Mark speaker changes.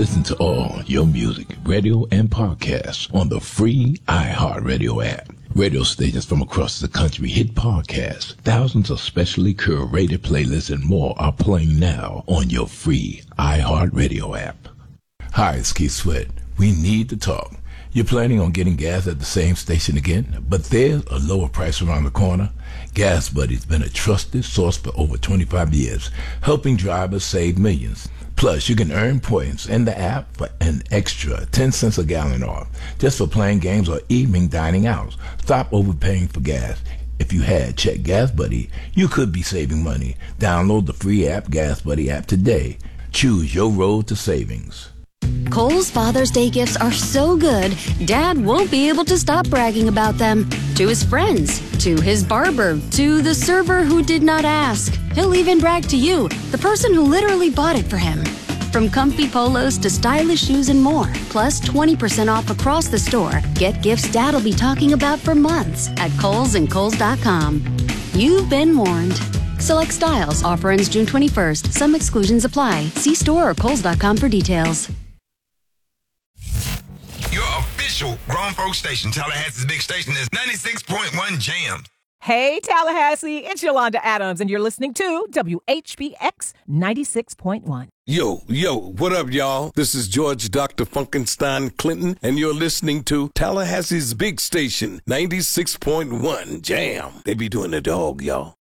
Speaker 1: Listen to all your music, radio, and podcasts on the free iHeartRadio app. Radio stations from across the country hit podcasts. Thousands of specially curated playlists and more are playing now on your free iHeartRadio app. Hi, it's Keith Sweat. We need to talk. You're planning on getting gas at the same station again, but there's a lower price around the corner? Gas Buddy's been a trusted source for over 25 years, helping drivers save millions. Plus, you can earn points in the app for an extra 10 cents a gallon off, just for playing games or evening dining out. Stop overpaying for gas. If you had checked Gas Buddy, you could be saving money. Download the free app, Gas Buddy app, today. Choose your road to savings.
Speaker 2: Kohl's Father's Day gifts are so good, Dad won't be able to stop bragging about them. To his friends, to his barber, to the server who did not ask. He'll even brag to you, the person who literally bought it for him. From comfy polos to stylish shoes and more, plus 20% off across the store. Get gifts Dad'll be talking about for months at Kohl's and Kohl's.com. You've been warned. Select styles. Offer ends June 21st. Some exclusions apply. See store or Kohl's.com for details.
Speaker 3: Your official grown folk station, Tallahassee's big station, is 96.1 Jam.
Speaker 4: Hey, Tallahassee, it's Yolanda Adams, and you're listening to WHBX 96.1.
Speaker 5: Yo, what up, y'all? This is George Dr. Funkenstein Clinton, and you're listening to Tallahassee's big station, 96.1 Jam. They be doing the dog, y'all.